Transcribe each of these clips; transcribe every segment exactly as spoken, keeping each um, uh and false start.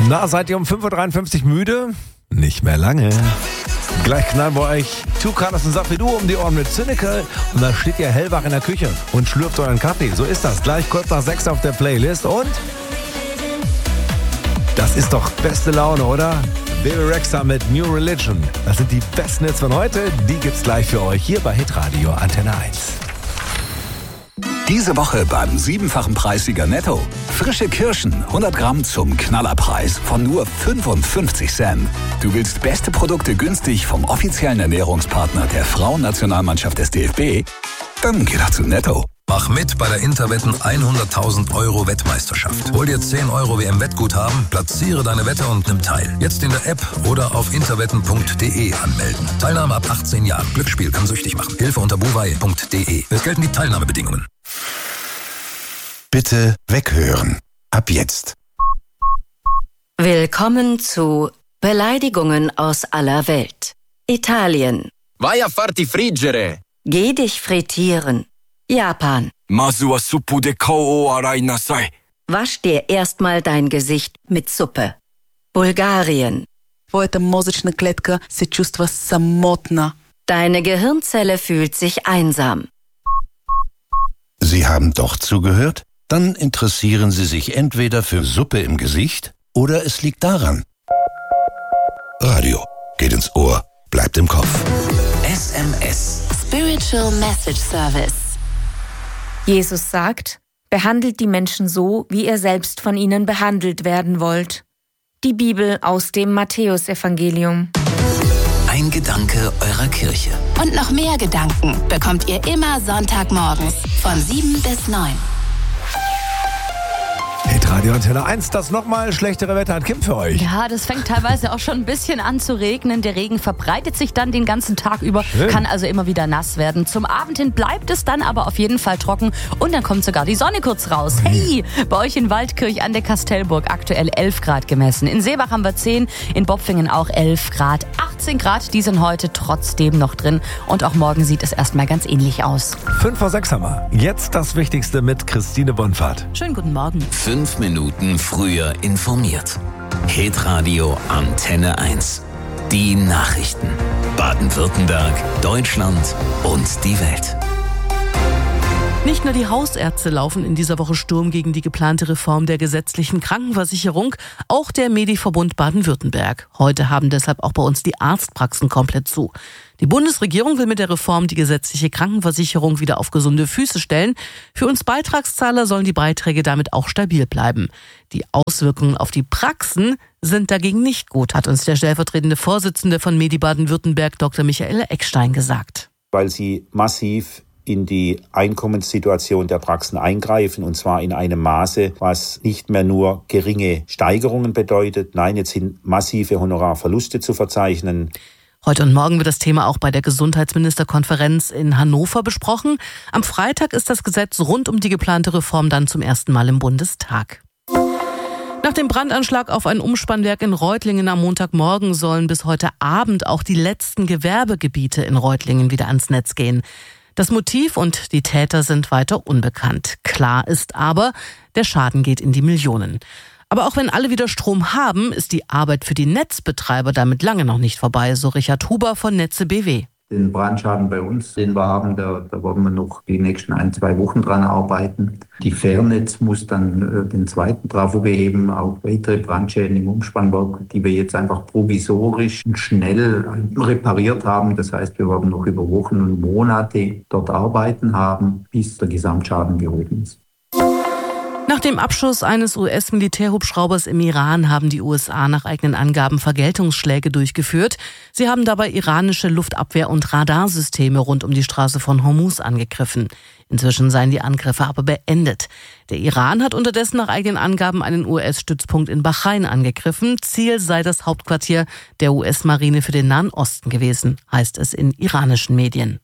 Na, seid ihr um fünf Uhr dreiundfünfzig müde? Nicht mehr lange. Gleich knallen wir euch Two Colors und Safidu um die Ohren mit Cynical und dann steht ihr hellwach in der Küche und schlürft euren Kaffee. So ist das. Gleich kurz nach sechs auf der Playlist und das ist doch beste Laune, oder? Bebe Rexha mit New Religion. Das sind die besten Hits von heute. Die gibt's gleich für euch hier bei Hitradio Antenne eins. Diese Woche beim siebenfachen Preissieger Netto. Frische Kirschen, hundert Gramm zum Knallerpreis von nur fünfundfünfzig Cent. Du willst beste Produkte günstig vom offiziellen Ernährungspartner der Frauennationalmannschaft des D F B? Dann geh doch zu Netto. Mach mit bei der Interwetten hunderttausend Euro Wettmeisterschaft. Hol dir zehn Euro W M-Wettguthaben, platziere deine Wette und nimm teil. Jetzt in der App oder auf interwetten punkt de anmelden. Teilnahme ab achtzehn Jahren. Glücksspiel kann süchtig machen. Hilfe unter buwei punkt de. Es gelten die Teilnahmebedingungen. Bitte weghören. Ab jetzt. Willkommen zu Beleidigungen aus aller Welt. Italien. Vai a farti friggere. Geh dich frittieren. Japan. Masu wa suppu de kao o arai nasai. Wasch dir erstmal dein Gesicht mit Suppe. Bulgarien. Твоята мозъчна клетка се чувства самотна. Deine Gehirnzelle fühlt sich einsam. Sie haben doch zugehört? Dann interessieren Sie sich entweder für Suppe im Gesicht oder es liegt daran. Radio geht ins Ohr, bleibt im Kopf. S M S. Spiritual Message Service. Jesus sagt, behandelt die Menschen so, wie ihr selbst von ihnen behandelt werden wollt. Die Bibel aus dem Matthäusevangelium. Ein Gedanke eurer Kirche. Und noch mehr Gedanken bekommt ihr immer Sonntagmorgens von sieben bis neun. Hitradio Antenne eins, das nochmal schlechtere Wetter hat Kim für euch. Ja, das fängt teilweise auch schon ein bisschen an zu regnen. Der Regen verbreitet sich dann den ganzen Tag über, Schön. Kann also immer wieder nass werden. Zum Abend hin bleibt es dann aber auf jeden Fall trocken und dann kommt sogar die Sonne kurz raus. Hey, bei euch in Waldkirch an der Kastelburg aktuell elf Grad gemessen. In Seebach haben wir zehn, in Bopfingen auch elf Grad. achtzehn Grad, die sind heute trotzdem noch drin und auch morgen sieht es erstmal ganz ähnlich aus. Fünf vor sechs haben wir. Jetzt das Wichtigste mit Christine Bonfahrt. Schönen guten Morgen. Fünf Minuten früher informiert. Hitradio Antenne eins. Die Nachrichten. Baden-Württemberg, Deutschland und die Welt. Nicht nur die Hausärzte laufen in dieser Woche Sturm gegen die geplante Reform der gesetzlichen Krankenversicherung, auch der Mediverbund Baden-Württemberg. Heute haben deshalb auch bei uns die Arztpraxen komplett zu. Die Bundesregierung will mit der Reform die gesetzliche Krankenversicherung wieder auf gesunde Füße stellen. Für uns Beitragszahler sollen die Beiträge damit auch stabil bleiben. Die Auswirkungen auf die Praxen sind dagegen nicht gut, hat uns der stellvertretende Vorsitzende von Medi Baden-Württemberg, Doktor Michael Eckstein, gesagt. Weil sie massiv in die Einkommenssituation der Praxen eingreifen, und zwar in einem Maße, was nicht mehr nur geringe Steigerungen bedeutet. Nein, jetzt sind massive Honorarverluste zu verzeichnen. Heute und morgen wird das Thema auch bei der Gesundheitsministerkonferenz in Hannover besprochen. Am Freitag ist das Gesetz rund um die geplante Reform dann zum ersten Mal im Bundestag. Nach dem Brandanschlag auf ein Umspannwerk in Reutlingen am Montagmorgen sollen bis heute Abend auch die letzten Gewerbegebiete in Reutlingen wieder ans Netz gehen. Das Motiv und die Täter sind weiter unbekannt. Klar ist aber, der Schaden geht in die Millionen. Aber auch wenn alle wieder Strom haben, ist die Arbeit für die Netzbetreiber damit lange noch nicht vorbei, so Richard Huber von Netze B W. Den Brandschaden bei uns, den wir haben, da, da wollen wir noch die nächsten ein, zwei Wochen dran arbeiten. Die Fairnetz muss dann äh, den zweiten Trafo beheben, auch weitere Brandschäden im Umspannwerk, die wir jetzt einfach provisorisch und schnell repariert haben. Das heißt, wir werden noch über Wochen und Monate dort arbeiten haben, bis der Gesamtschaden behoben ist. Nach dem Abschuss eines U S-Militärhubschraubers im Iran haben die U S A nach eigenen Angaben Vergeltungsschläge durchgeführt. Sie haben dabei iranische Luftabwehr- und Radarsysteme rund um die Straße von Hormuz angegriffen. Inzwischen seien die Angriffe aber beendet. Der Iran hat unterdessen nach eigenen Angaben einen U S-Stützpunkt in Bahrain angegriffen. Ziel sei das Hauptquartier der U S-Marine für den Nahen Osten gewesen, heißt es in iranischen Medien.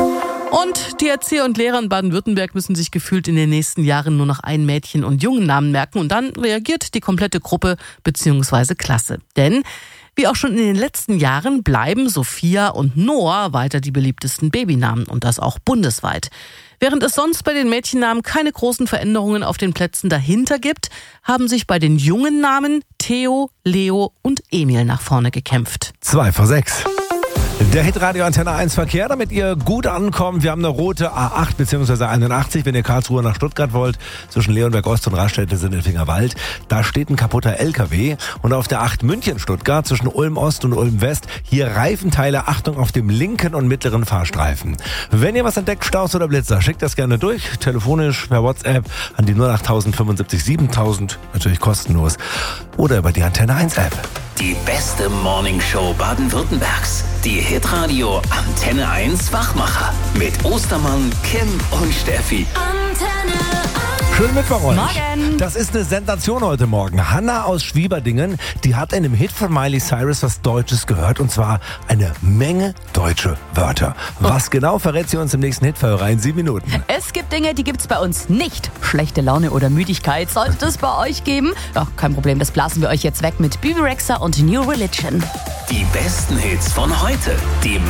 Und die Erzieher und Lehrer in Baden-Württemberg müssen sich gefühlt in den nächsten Jahren nur noch einen Mädchen- und Jungennamen merken und dann reagiert die komplette Gruppe bzw. Klasse. Denn wie auch schon in den letzten Jahren bleiben Sophia und Noah weiter die beliebtesten Babynamen und das auch bundesweit. Während es sonst bei den Mädchennamen keine großen Veränderungen auf den Plätzen dahinter gibt, haben sich bei den jungen Namen Theo, Leo und Emil nach vorne gekämpft. Zwei vor sechs. Der Hitradio Antenne eins Verkehr, damit ihr gut ankommt. Wir haben eine rote A acht bzw. einundachtzig, wenn ihr Karlsruhe nach Stuttgart wollt. Zwischen Leonberg Ost und Raststätte sind in Fingerwald. Da steht ein kaputter L K W. Und auf der acht München-Stuttgart zwischen Ulm Ost und Ulm West hier Reifenteile. Achtung auf dem linken und mittleren Fahrstreifen. Wenn ihr was entdeckt, Staus oder Blitzer, schickt das gerne durch. Telefonisch, per WhatsApp an die null acht null null fünf sieben siebentausend. Natürlich kostenlos. Oder über die Antenne eins App. Die beste Morningshow Baden-Württembergs. Die Hitradio Antenne eins Wachmacher. Mit Ostermann, Kim und Steffi. Antenne eins. Schönen Mittwoch euch. Morgen. Das ist eine Sensation heute Morgen. Hanna aus Schwieberdingen, die hat in dem Hit von Miley Cyrus was Deutsches gehört. Und zwar eine Menge deutsche Wörter. Was genau, verrät sie uns im nächsten Hitverhör in sieben Minuten. Es gibt Dinge, die gibt's bei uns nicht. Schlechte Laune oder Müdigkeit. Sollte es bei euch geben? Ja, kein Problem, das blasen wir euch jetzt weg mit Bebe Rexha und New Religion. Die besten Hits von heute. Die